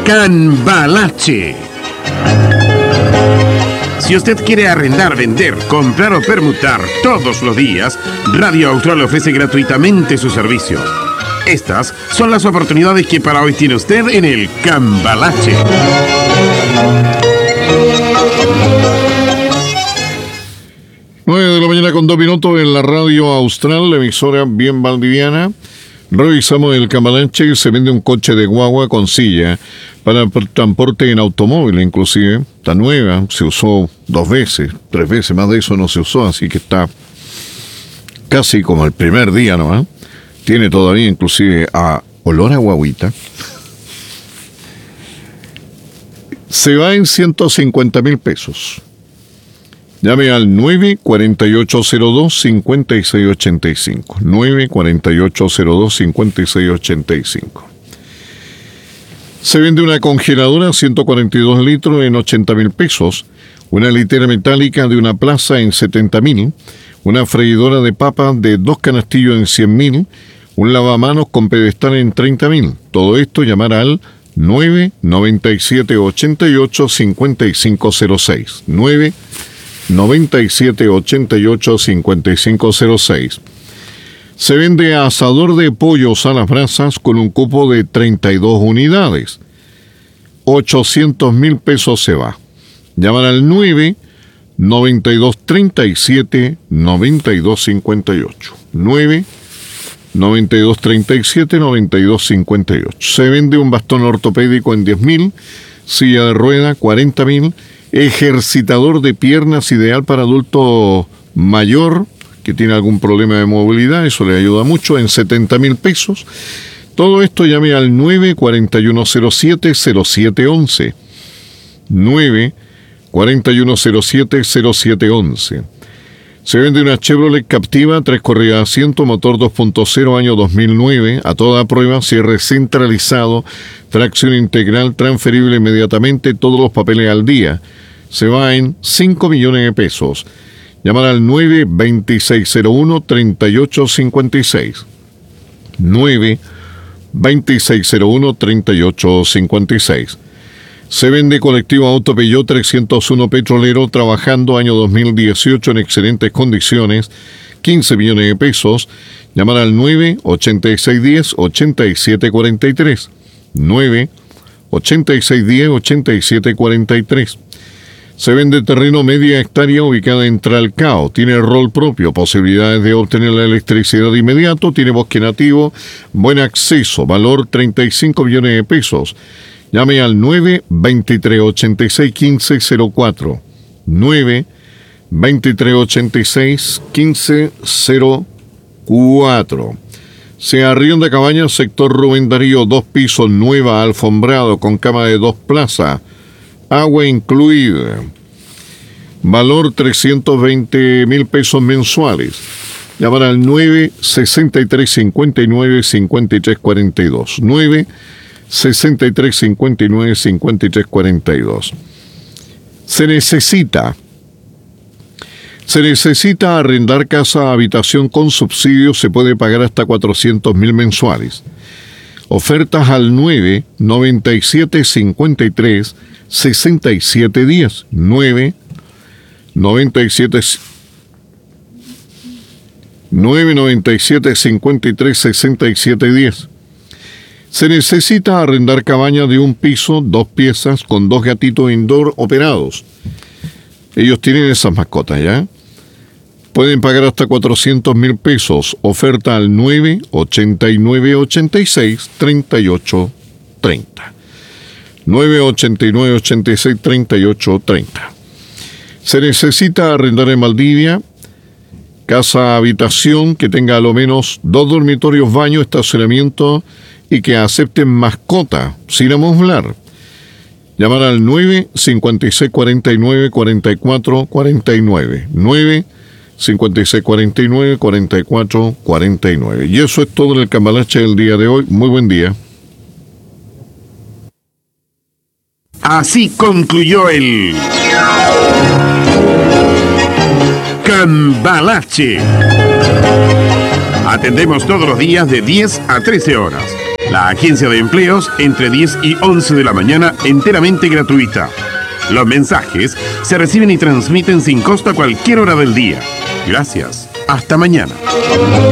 Cambalache. Si usted quiere arrendar, vender, comprar o permutar todos los días, Radio Austral ofrece gratuitamente su servicio. Estas son las oportunidades que para hoy tiene usted en el Cambalache. Nueve de la mañana con 2 minutos en la Radio Austral, la emisora bien valdiviana. Revisamos el Cambalache. Se vende un coche de guagua con silla para transporte en automóvil, inclusive. Está nueva, se usó 2 veces, 3 veces, más de eso no se usó, así que está casi como el primer día, ¿no? Tiene todavía inclusive olor a guaguita. Se va en 150,000 pesos. Llame al 94802-5685. 94802-5685. Se vende una congeladora 142 litros en 80,000 pesos. Una litera metálica de una plaza en 70,000. Una freidora de papas de 2 canastillos en 100,000. Un lavamanos con pedestal en 30,000. Todo esto llamar al 997-88-5506. 997-88-5506. Se vende asador de pollos a las brasas con un cupo de 32 unidades. 800,000 pesos se va. Llaman al 99237-9258. 99237-9258. Se vende un bastón ortopédico en 10,000. Silla de rueda 40,000. Ejercitador de piernas ideal para adulto mayor que tiene algún problema de movilidad, eso le ayuda mucho, en 70,000 pesos. Todo esto llame al 94107-0711. 94107-0711. Se vende una Chevrolet Captiva, 3 corridas de asiento, motor 2.0, año 2009, a toda prueba, cierre centralizado, tracción integral, transferible inmediatamente, todos los papeles al día. Se va en 5 millones de pesos. Llamar al 92601-3856. 92601-3856. Se vende colectivo Auto Peugeot 301 petrolero, trabajando año 2018 en excelentes condiciones, 15 millones de pesos. Llamar al 98610-8743. 98610-8743. Se vende terreno media hectárea ubicada en Tralcao. Tiene rol propio, posibilidades de obtener la electricidad de inmediato, tiene bosque nativo, buen acceso, valor 35 millones de pesos. Llame al 923-86-1504. 923-86-1504. Se arrienda cabaña, sector Rubén Darío, 2 pisos, nueva, alfombrado, con cama de 2 plazas. Agua incluida. Valor 320,000 pesos mensuales. Llamar al 963-59-5342. 963-59-5342. Se necesita arrendar casa habitación con subsidio. Se puede pagar hasta 400,000 mensuales. Ofertas al 997-53-6710. 997-53-6710. Se necesita arrendar cabaña de 1 piso, 2 piezas, con 2 gatitos indoor operados. Ellos tienen esas mascotas, ¿ya? Pueden pagar hasta 400,000 pesos. Oferta al 989-86-3830. 989-86-3830. Se necesita arrendar en Valdivia casa habitación que tenga a lo menos 2 dormitorios, baño, estacionamiento y que acepten mascota sin amoblar. Llamar al 956-49-4449. 956-49-4449. Y eso es todo en el Cambalache del día de hoy. Muy buen día. Así concluyó el Cambalache. Atendemos todos los días de 10 a 13 horas. La agencia de empleos entre 10 y 11 de la mañana, enteramente gratuita. Los mensajes se reciben y transmiten sin costo a cualquier hora del día. Gracias. Hasta mañana.